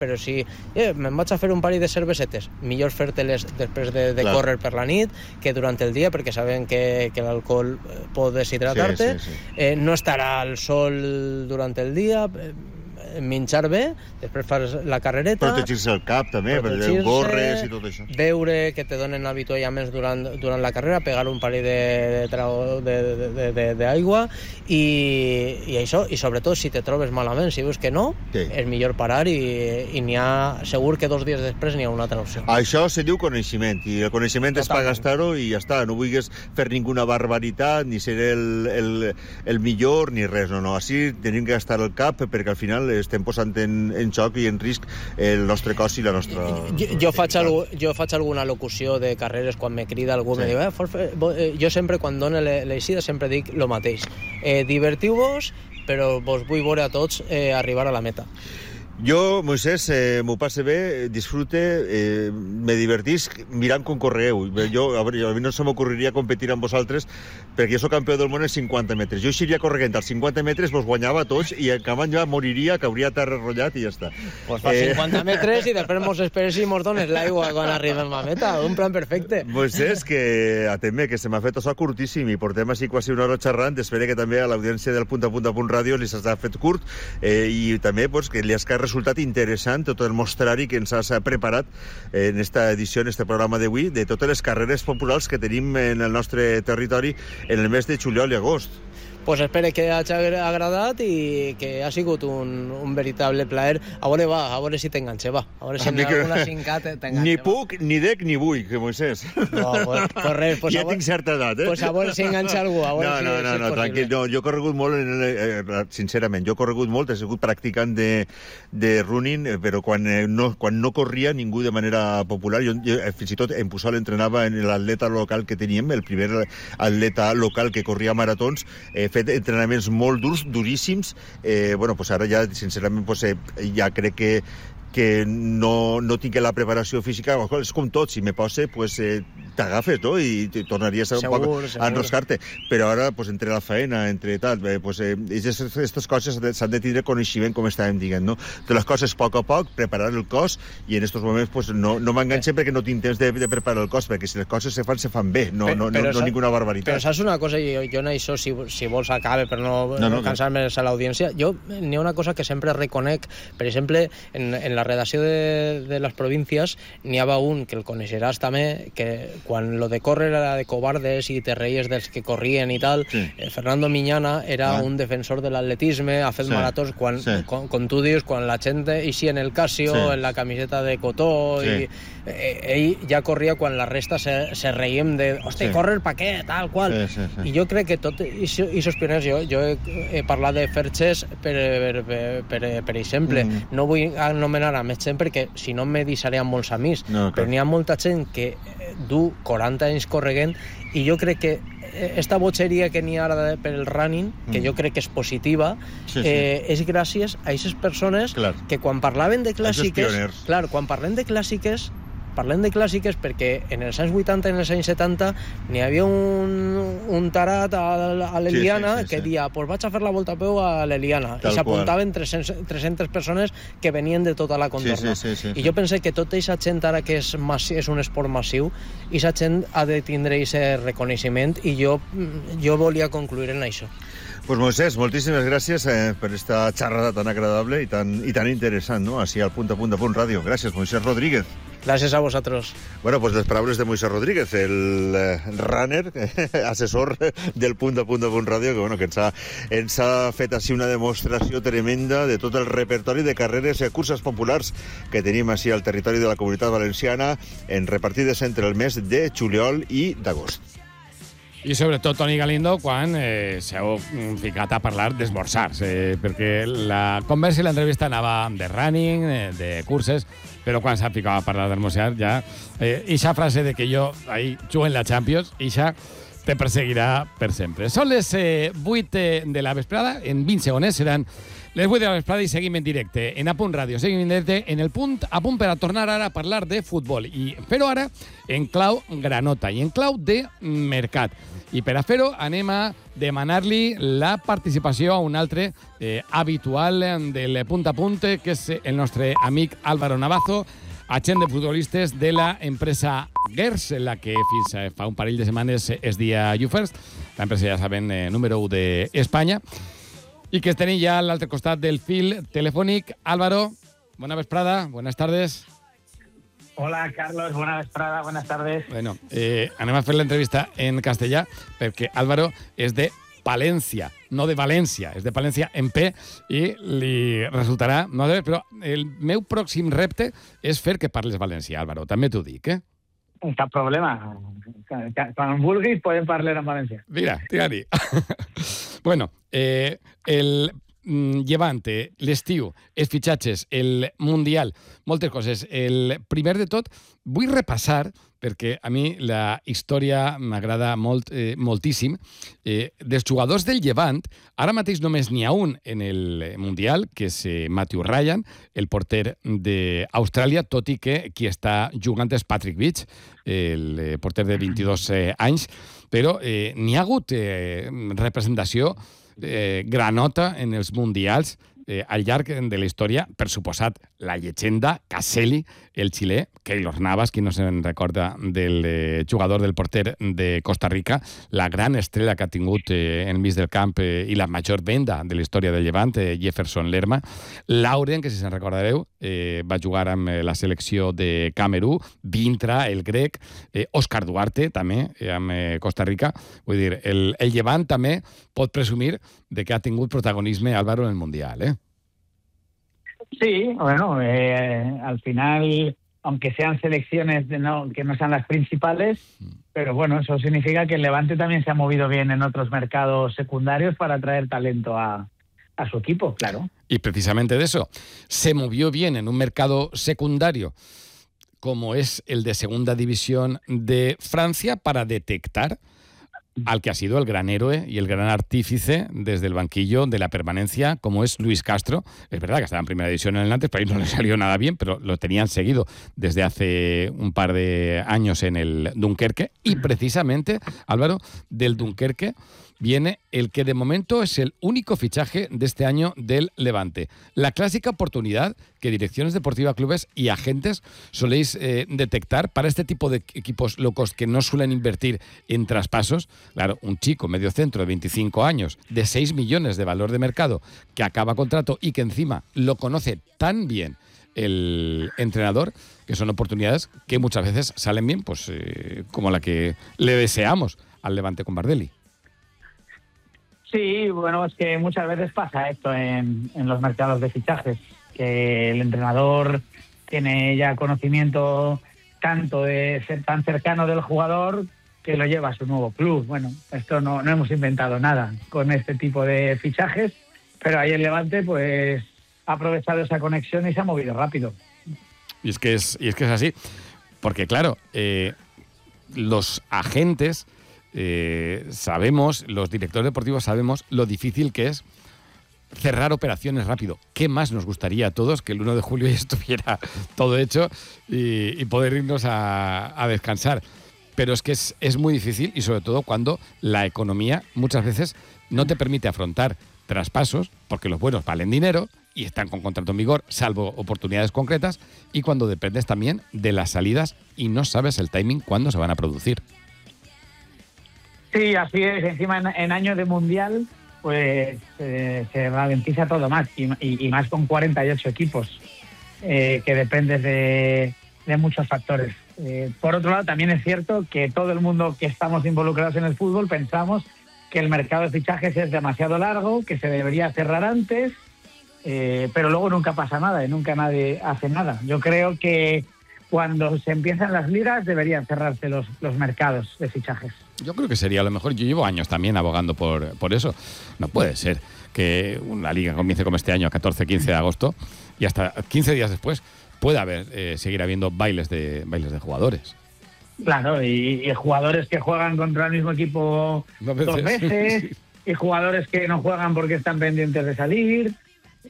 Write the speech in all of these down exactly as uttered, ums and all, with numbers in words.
però si eh, me'n vaig a fer un parell de cervesetes, millor fer-te-les després de, de córrer per la nit que durant el dia, perquè sabem que, que l'alcohol pot deshidratar-te, sí, sí, sí. Eh, no estarà al sol durant el dia, eh, menjar bé, després fas la carrereta, protegir-se el cap també, perquè gorres i tot això, veure que te donen avituallaments durant, durant la carrera, pegar un parell de, de, de, de, d'aigua i, i això, i sobretot si te trobes malament, si veus que no, sí. és millor parar i, i n'hi ha, segur que dos dies després n'hi ha una altra opció. Això se diu coneixement, i el coneixement Totalment. És per gastar-ho i ja està, no vulguis fer ninguna barbaritat, ni ser el, el, el millor, ni res, no, no, així tenim que gastar el cap perquè al final estem posant en, en xoc i en risc el nostre cos i la nostra... Jo, jo, faig, algú, jo faig alguna locució de carreres quan me crida algú, sí. me diu, eh, jo sempre quan dono l'eixida sempre dic el mateix, eh, divertiu-vos, però vos vull veure a tots eh, arribar a la meta. Jo, Moisés, eh, m'ho passe bé, disfrute, eh, me divertisc mirant com correu. Jo, a, veure, a mi no se m'ocorreria competir amb vosaltres perquè jo soc campió del món en cinquanta metres. Jo iria corrent als cinquanta metres, vos guanyava tots i acabant ja moriria, cauria a terra rotllat i ja està. Pues fa eh... cinquanta metres i després mos esperes i mos dones l'aigua quan arribem a meta. Un plan perfecte. Moisés, que ateme, que se m'ha fet això curtíssim i portem així quasi una hora xerrant. Espero que també a l'audiència del Punt a Punt a Punt Ràdio li s'ha fet curt eh, i també pues, que li has resultat interessant tot el mostrari que ens has preparat en esta edició, en este programa d'avui, de totes les carreres populars que tenim en el nostre territori en el mes de juliol i agost. Pues espero que hagi agradat i que ha sigut un, un veritable plaer. A veure, va, a veure si t'enganxe, va. A veure si en alguna cincat t'enganxe. Ni puc, va. Ni dec, ni vull, que Moisés. No, pues, pues res. Pues ja tinc certa edat, eh? Pues a veure si enganxa algú. A veure no, si, no, no, si no, tranquil. No, jo he corregut molt, en el, eh, sincerament, jo he corregut molt, he sigut practicant de, de running, però quan, eh, no, quan no corria ningú de manera popular, jo, jo fins i tot en Puçol entrenava en l'atleta local que teníem, el primer atleta local que corria maratons, he fet entrenaments molt durs, duríssims, eh, bueno, pues ara ja, sincerament, pues, eh, ja crec que que no, no tinc la preparació física, és com tot, si me posa, pues, eh, t'agafes, no? I tornaries a, segur, un poc a enroscar-te. Però ara, pues, entre la feina, entre tal, eh, pues, eh, aquestes coses s'han de tindre coneixement, com estàvem dient, no? De les coses a poc a poc, preparar el cos, i en aquests moments pues, no, no m'enganxen perquè no tinc temps de, de preparar el cos, perquè si les coses se fan, se fan bé, no, no, no, no ninguna barbaritat. Però saps una cosa, jo, jo en això, si, si vols acabe, per no, no, no cansar-me a l'audiència, jo n'hi ha una cosa que sempre reconec, per exemple, en, en la la redacció de, de les províncies n'hi havia un, que el coneixeràs també, que quan lo de córrer era de cobardes i te reies dels que corrien i tal, sí. eh, Fernando Miñana era ah. un defensor de l'atletisme, ha fet sí. maratons, quan, sí. com, com tu dius, quan la gent eixia en el Casio, sí. en la camiseta de cotó, sí. i eh, ell ja corria quan la resta se, se reiem de, hosti, sí. córrer pa què, tal qual. Sí, sí, sí. I jo crec que tot aquests pioners, jo, jo he, he parlat de Ferches per, per, per, per, per exemple, mm. no vull anomenar a més gent perquè si no me deixaré amb molts amics, no, però n'hi ha molta gent que du quaranta anys correguent i jo crec que esta botxeria que n'hi ha ara per el running, que mm. jo crec que és positiva, sí, sí. Eh, és gràcies a aquestes persones clar. Que quan parlaven de clàssiques, clar, quan parlem de clàssiques, parlem de clàssiques perquè en els anys vuitanta i en els anys setanta n'hi havia un, un tarat a, a l'Eliana sí, sí, sí, que sí. dia, pues vaig a fer la volta a peu a l'Eliana, i s'apuntaven tres-centes persones que venien de tota la contorna. Sí, sí, sí, sí, I jo pensé que tota aquesta gent ara que és, massi, és un esport massiu, aquesta gent ha de tindre aquest reconeixement i jo, jo volia concluir en això. Pues Moisés, moltíssimes gràcies eh, per esta xerrada tan agradable i tan, i tan interessant, no? Així al Punt a Punt a Punt Ràdio. Gràcies, Moisés Rodríguez. Gràcies a vosaltres. Bueno, pues les paraules de Moisés Rodríguez, el eh, runner, eh, assessor del Punt a Punt a Punt Ràdio, que, bueno, que ens, ha, ens ha fet així una demostració tremenda de tot el repertori de carreres i curses populars que tenim així al territori de la Comunitat Valenciana, en repartides entre el mes de juliol i d'agost. I sobretot Toni Galindo quan eh, s'heu ficat a parlar d'esmorzars, eh, perquè la conversa i l'entrevista anava de running, eh, de curses, però quan s'ha ficat a parlar d'esmorzar ja, eh, ixa frase de que jo ahí jugo en la Champions, ixa te perseguirà per sempre. Són les eh, vuit de la vesprada, en vint segons seran Les vull dir a vesprada i seguim en directe en Apunt Ràdio, seguim en directe en el punt a punt per a tornar ara a parlar de futbol, i fer-ho ara en clau granota i en clau de mercat. I per a fer-ho anem a demanar-li la participació a un altre eh, habitual del punt a punt, que és el nostre amic Álvaro Navazo, agent de futbolistes de la empresa Gers, la que fins fa un parell de setmanes es dia YouFirst, la empresa, ja saben, eh, número u d'Espanya, i que tenim ja a l'altre costat del fil telefònic. Álvaro, bona vesprada, buenas tardes. Hola, Carlos, buena vesprada, buenas tardes. Bueno, eh, anem a fer l'entrevista en castellà perquè Álvaro és de Palència, no de València, és de Palència en P, i li resultarà... No sé, però el meu pròxim repte és fer que parles valencià, Álvaro, també t'ho dic, eh? Cap problema. Quan vulguis podem parlar en valencià. Mira, tira-hi. Bueno, eh, el Llevante, l'estiu, els fitxatges, el Mundial, moltes coses. El primer de tot, vull repassar, perquè a mi la història m'agrada molt, eh, moltíssim, eh, dels jugadors del Llevant. Ara mateix només n'hi ha un en el Mundial, que és eh, Matthew Ryan, el porter d'Austràlia, tot i que qui està jugant és Patrick Beach, el eh, porter de vint-i-dos eh, anys, però eh, n'hi ha hagut eh, representació eh, granota en els Mundials eh, al llarg de la història, per suposat, la llegenda Caselli, el xilè, Keylor Navas, qui no se'n recorda del eh, jugador del porter de Costa Rica, la gran estrella que ha tingut eh, enmig del camp eh, i la major venda de la història del Llevant, eh, Jefferson Lerma, Lauren, que si se'n recordareu, eh, va jugar amb eh, la selecció de Camerú, Vintra, el grec, eh, Òscar Duarte, també, eh, amb eh, Costa Rica. Vull dir, el, el Llevant també pot presumir de que ha tingut protagonisme, Álvaro, en el Mundial, eh? Sí, bueno, eh, al final, aunque sean selecciones de no, que no sean las principales, pero bueno, eso significa que el Levante también se ha movido bien en otros mercados secundarios para traer talento a, a su equipo, claro. Y precisamente de eso, se movió bien en un mercado secundario como es el de Segunda División de Francia para detectar al que ha sido el gran héroe y el gran artífice desde el banquillo de la permanencia, como es Luis Castro. Es verdad que estaba en primera división en el Nantes, pero ahí no le salió nada bien, pero lo tenían seguido desde hace un par de años en el Dunkerque. Y precisamente, Álvaro, del Dunkerque viene el que de momento es el único fichaje de este año del Levante. La clásica oportunidad que direcciones deportivas, clubes y agentes soléis eh, detectar para este tipo de equipos locos que no suelen invertir en traspasos. Claro, un chico medio centro de veinticinco años, de seis millones de valor de mercado, que acaba contrato y que encima lo conoce tan bien el entrenador, que son oportunidades que muchas veces salen bien, pues eh, como la que le deseamos al Levante con Bardelli. Sí, bueno, es que muchas veces pasa esto en, en los mercados de fichajes, que el entrenador tiene ya conocimiento tanto de ser tan cercano del jugador que lo lleva a su nuevo club. Bueno, esto no, no hemos inventado nada con este tipo de fichajes, pero ahí el Levante pues ha aprovechado esa conexión y se ha movido rápido. Y es que es, y es, que es así, porque claro, eh, los agentes... Eh, sabemos, los directores deportivos sabemos lo difícil que es cerrar operaciones rápido. ¿Qué más nos gustaría a todos que el uno de julio ya estuviera todo hecho y, y poder irnos a, a descansar? Pero es que es, es muy difícil, y sobre todo cuando la economía muchas veces no te permite afrontar traspasos, porque los buenos valen dinero y están con contrato en vigor, salvo oportunidades concretas, y cuando dependes también de las salidas y no sabes el timing cuándo se van a producir. Sí, así es. Encima en, en año de Mundial pues eh, se ralentiza todo más, y, y, y más con cuarenta y ocho equipos, eh, que dependes de, de muchos factores. Eh, por otro lado, también es cierto que todo el mundo que estamos involucrados en el fútbol pensamos que el mercado de fichajes es demasiado largo, que se debería cerrar antes, eh, pero luego nunca pasa nada y nunca nadie hace nada. Yo creo que cuando se empiezan las ligas deberían cerrarse los, los mercados de fichajes. Yo creo que sería lo mejor. Yo llevo años también abogando por, por eso. No puede ser que una liga comience como este año, catorce quince de agosto, y hasta quince días después pueda haber, eh, seguir habiendo bailes de, bailes de jugadores. Claro, y, y jugadores que juegan contra el mismo equipo dos veces, dos veces sí. Y jugadores que no juegan porque están pendientes de salir.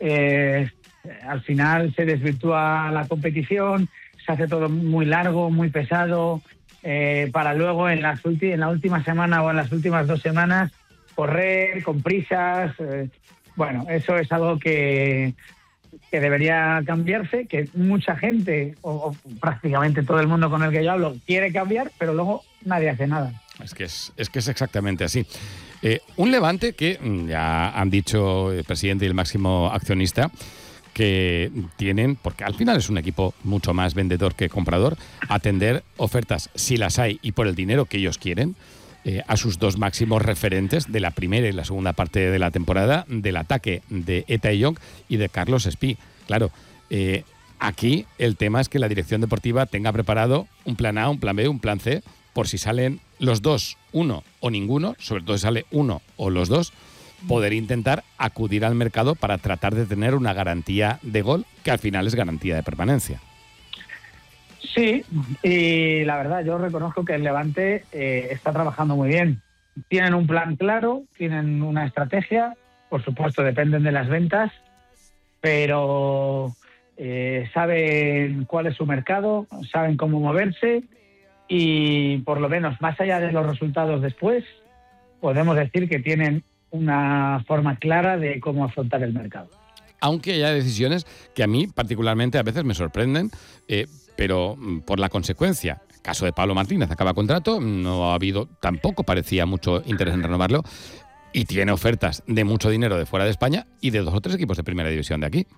eh, al final se desvirtúa la competición, se hace todo muy largo, muy pesado, eh, para luego en, las ulti- en la última semana o en las últimas dos semanas correr con prisas. Eh, bueno, eso es algo que, que debería cambiarse, que mucha gente, o, o prácticamente todo el mundo con el que yo hablo, quiere cambiar, pero luego nadie hace nada. Es que es, es, que es exactamente así. Eh, un Levante que ya han dicho el presidente y el máximo accionista que tienen, porque al final es un equipo mucho más vendedor que comprador, atender ofertas, si las hay y por el dinero que ellos quieren, eh, a sus dos máximos referentes de la primera y la segunda parte de la temporada, del ataque de Eta Young y de Carlos Espí. Claro, eh, aquí el tema es que la dirección deportiva tenga preparado un plan A, un plan B, un plan C, por si salen los dos, uno o ninguno, sobre todo si sale uno o los dos, poder intentar acudir al mercado para tratar de tener una garantía de gol, que al final es garantía de permanencia. Sí, y la verdad yo reconozco que el Levante eh, está trabajando muy bien. Tienen un plan claro, tienen una estrategia, por supuesto dependen de las ventas, pero eh, saben cuál es su mercado, saben cómo moverse y por lo menos más allá de los resultados después, podemos decir que tienen una forma clara de cómo afrontar el mercado. Aunque haya decisiones que a mí particularmente a veces me sorprenden, eh, pero por la consecuencia. El caso de Pablo Martínez, acaba contrato, no ha habido, tampoco parecía mucho interés en renovarlo, y tiene ofertas de mucho dinero de fuera de España y de dos o tres equipos de primera división de aquí.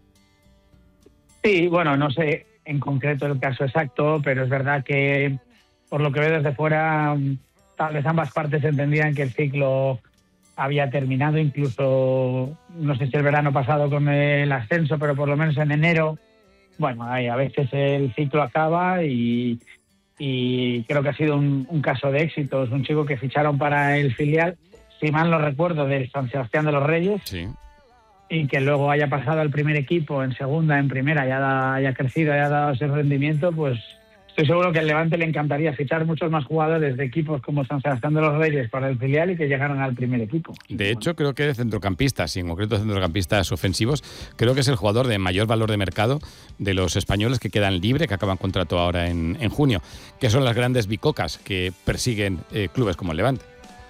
Sí, bueno, no sé en concreto el caso exacto, pero es verdad que por lo que veo desde fuera, tal vez ambas partes entendían que el ciclo había terminado, incluso no sé si el verano pasado con el ascenso, pero por lo menos en enero, bueno, ahí a veces el ciclo acaba y, y creo que ha sido un, un caso de éxito. Es un chico que ficharon para el filial, si mal no recuerdo, del San Sebastián de los Reyes, sí, y que luego haya pasado al primer equipo, en segunda, en primera, haya, haya crecido, haya dado ese rendimiento, pues estoy seguro que al Levante le encantaría fichar muchos más jugadores de equipos como San Sebastián de los Reyes para el filial y que llegaran al primer equipo. De hecho, creo que de centrocampistas, y en concreto centrocampistas ofensivos, creo que es el jugador de mayor valor de mercado de los españoles que quedan libre, que acaban contrato ahora en, en junio, que son las grandes bicocas que persiguen eh, clubes como el Levante.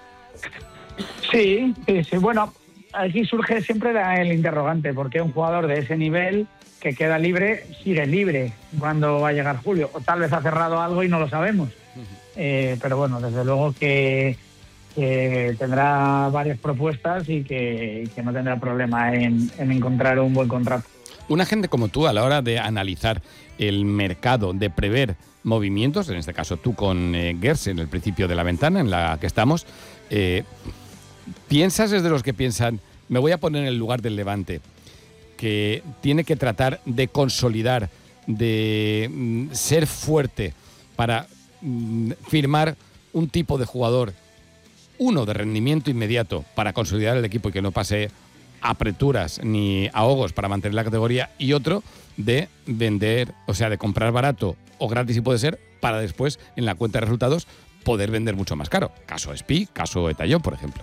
Sí, sí, sí. Bueno, aquí surge siempre el interrogante, porque un jugador de ese nivel que queda libre, sigue libre cuando va a llegar julio, o tal vez ha cerrado algo y no lo sabemos. Uh-huh. Eh, pero bueno, desde luego que, que tendrá varias propuestas y que, que no tendrá problema en, en encontrar un buen contrato. Una gente como tú, a la hora de analizar el mercado, de prever movimientos, en este caso tú con eh, Gers en el principio de la ventana en la que estamos, eh, ¿piensas desde los que piensan, me voy a poner en el lugar del Levante, que tiene que tratar de consolidar, de mm, ser fuerte para mm, firmar un tipo de jugador, uno de rendimiento inmediato para consolidar el equipo y que no pase apreturas ni ahogos para mantener la categoría, y otro de vender, o sea, de comprar barato o gratis si puede ser, para después en la cuenta de resultados poder vender mucho más caro? Caso Espí, caso Eta Young, por ejemplo.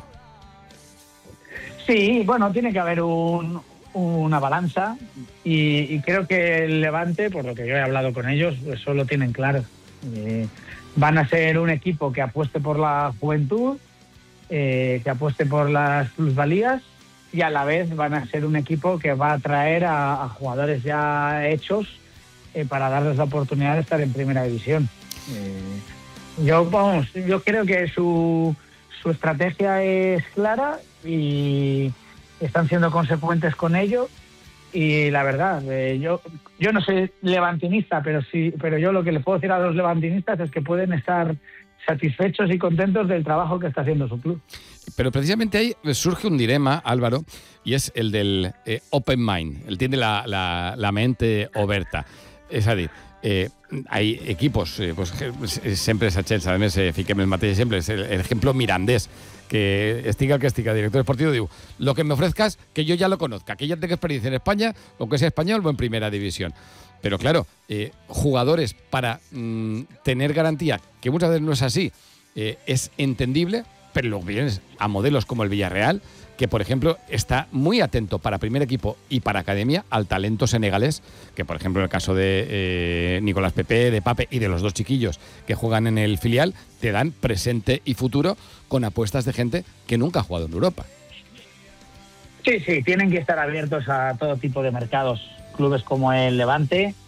Sí, bueno, tiene que haber un... una balanza y, y creo que el Levante, por lo que yo he hablado con ellos, eso lo tienen claro. Eh, van a ser un equipo que apueste por la juventud, eh, que apueste por las plusvalías y a la vez van a ser un equipo que va a atraer a, a jugadores ya hechos eh, para darles la oportunidad de estar en primera división. Eh, yo, vamos, yo creo que su, su estrategia es clara y están siendo consecuentes con ello y la verdad, eh, yo yo no soy levantinista, pero sí, pero yo lo que les puedo decir a los levantinistas es que pueden estar satisfechos y contentos del trabajo que está haciendo su club. Pero precisamente ahí surge un dilema, Álvaro, y es el del eh, open mind, el tiene la, la, la mente oberta. És a dir, eh, hay equipos, eh, pues, sempre és a Chelsea, a més, eh, fiquem el mateix exemple, és el, el ejemplo Mirandés, que estiga el que estiga, director deportivo, digo, lo que me ofrezcas, que yo ya lo conozca, que ya tenga experiencia en España, aunque sea español o en primera división. Pero claro, eh, jugadores para mmm, tener garantía, que muchas veces no es así, eh, es entendible, pero luego vienes a modelos como el Villarreal, que por ejemplo está muy atento para primer equipo y para academia al talento senegalés, que por ejemplo en el caso de eh, Nicolás Pepe, de Pape y de los dos chiquillos que juegan en el filial, te dan presente y futuro con apuestas de gente que nunca ha jugado en Europa. Sí, sí, tienen que estar abiertos a todo tipo de mercados. Clubes como el Levante,